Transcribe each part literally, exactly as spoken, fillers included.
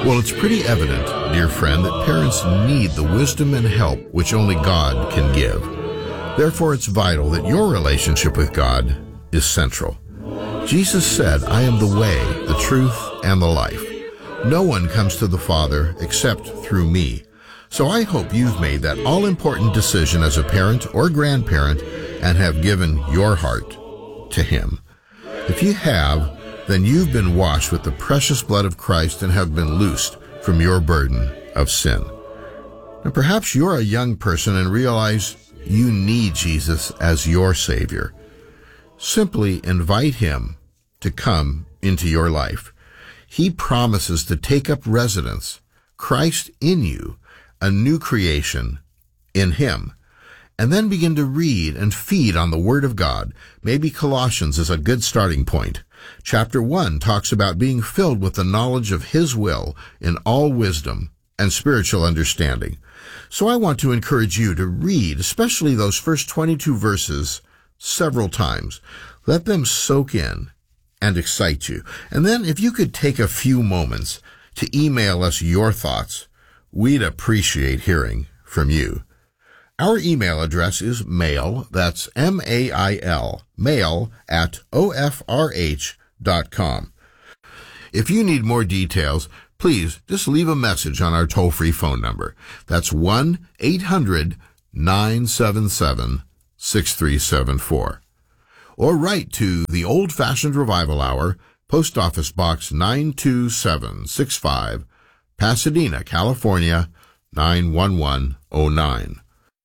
Well, it's pretty evident, dear friend, that parents need the wisdom and help which only God can give. Therefore, it's vital that your relationship with God is central. Jesus said, "I am the way, the truth, and the life. No one comes to the Father except through me." So I hope you've made that all-important decision as a parent or grandparent and have given your heart to Him. If you have, then you've been washed with the precious blood of Christ and have been loosed from your burden of sin. And perhaps you're a young person and realize you need Jesus as your Savior. Simply invite Him to come into your life. He promises to take up residence, Christ in you, a new creation in Him. And then begin to read and feed on the Word of God. Maybe Colossians is a good starting point. Chapter one talks about being filled with the knowledge of His will in all wisdom and spiritual understanding. So I want to encourage you to read, especially those first twenty-two verses, several times. Let them soak in and excite you. And then if you could take a few moments to email us your thoughts, we'd appreciate hearing from you. Our email address is mail, that's M A I L, mail at O F R H dot com. If you need more details, please just leave a message on our toll-free phone number. That's one eight hundred nine seven seven six three seven four. Or write to the Old-Fashioned Revival Hour, Post Office Box nine two seven six five, Pasadena, California, nine one one oh nine.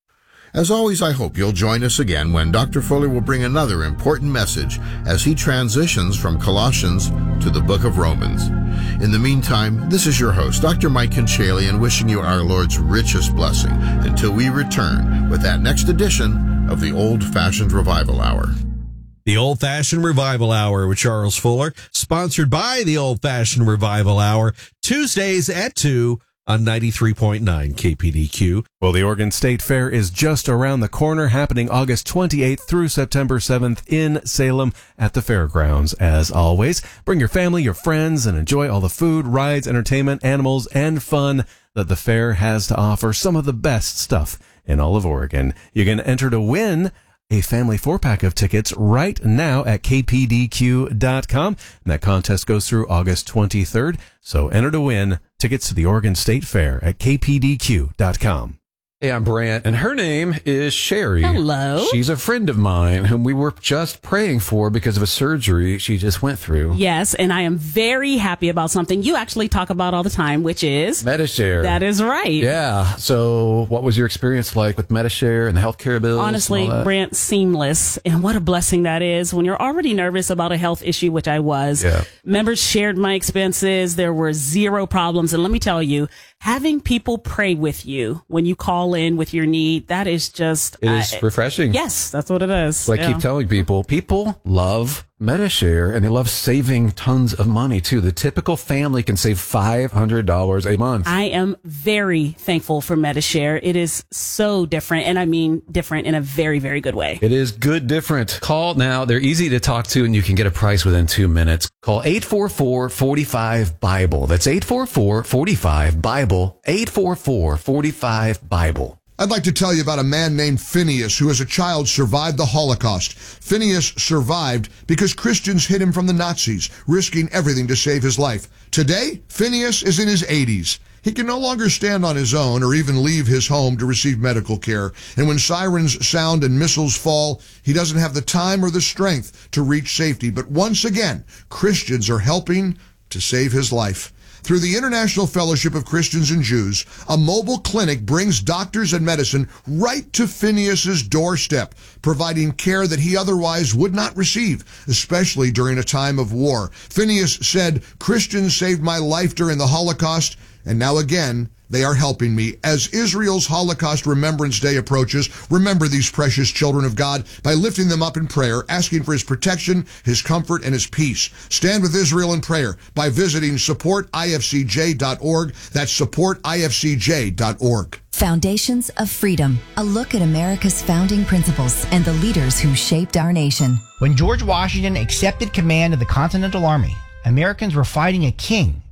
As always, I hope you'll join us again when Doctor Fuller will bring another important message as he transitions from Colossians to the book of Romans. In the meantime, this is your host, Doctor Mike Conchalian, wishing you our Lord's richest blessing until we return with that next edition of the Old-Fashioned Revival Hour. The Old-Fashioned Revival Hour with Charles Fuller, sponsored by the Old-Fashioned Revival Hour, Tuesdays at two on ninety-three point nine K P D Q. Well, the Oregon State Fair is just around the corner, happening August twenty-eighth through September seventh in Salem at the fairgrounds. As always, bring your family, your friends, and enjoy all the food, rides, entertainment, animals, and fun that the fair has to offer. Some of the best stuff in all of Oregon. You can enter to win a family four-pack of tickets right now at K P D Q dot com. And that contest goes through August twenty-third. So enter to win tickets to the Oregon State Fair at K P D Q dot com. Hey, I'm Brant, and her name is Sherry. Hello. She's a friend of mine whom we were just praying for because of a surgery she just went through. Yes, and I am very happy about something you actually talk about all the time, which is Medi-Share. That is right. Yeah. So what was your experience like with Medi-Share and the healthcare bills? Honestly, Brant, seamless. And what a blessing that is when you're already nervous about a health issue, which I was. Yeah. Members shared my expenses. There were zero problems. And let me tell you, having people pray with you when you call in with your need, that is just... It is uh, refreshing. Yes, that's what it is. So I yeah. keep telling people, people love Medi-Share, and they love saving tons of money, too. The typical family can save five hundred dollars a month. I am very thankful for Medi-Share. It is so different, and I mean different in a very, very good way. It is good different. Call now. They're easy to talk to, and you can get a price within two minutes. Call eight four four, four five, BIBLE. That's eight four four, four five, BIBLE. eight four four, four five, BIBLE. I'd like to tell you about a man named Phineas who as a child survived the Holocaust. Phineas survived because Christians hid him from the Nazis, risking everything to save his life. Today, Phineas is in his eighties. He can no longer stand on his own or even leave his home to receive medical care. And when sirens sound and missiles fall, he doesn't have the time or the strength to reach safety. But once again, Christians are helping to save his life. Through the International Fellowship of Christians and Jews, a mobile clinic brings doctors and medicine right to Phineas's doorstep, providing care that he otherwise would not receive, especially during a time of war. Phineas said, "Christians saved my life during the Holocaust, and now again, they are helping me." As Israel's Holocaust Remembrance Day approaches, remember these precious children of God by lifting them up in prayer, asking for his protection, his comfort, and his peace. Stand with Israel in prayer by visiting support I F C J dot org. That's support I F C J dot org. Foundations of Freedom, a look at America's founding principles and the leaders who shaped our nation. When George Washington accepted command of the Continental Army, Americans were fighting a king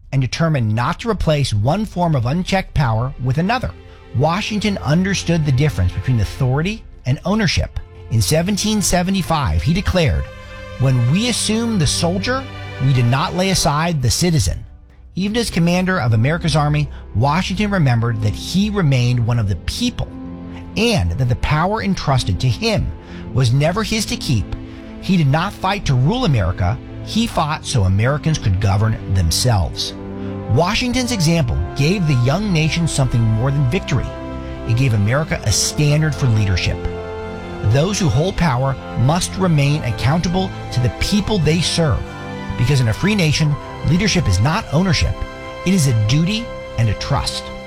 and determined not to replace one form of unchecked power with another. Washington understood the difference between authority and ownership. In seventeen seventy-five, he declared, "When we assume the soldier, we did not lay aside the citizen." Even as commander of America's army, Washington remembered that he remained one of the people, and that the power entrusted to him was never his to keep. He did not fight to rule America. He fought so Americans could govern themselves. Washington's example gave the young nation something more than victory. It gave America a standard for leadership. Those who hold power must remain accountable to the people they serve, because in a free nation, leadership is not ownership. It is a duty and a trust.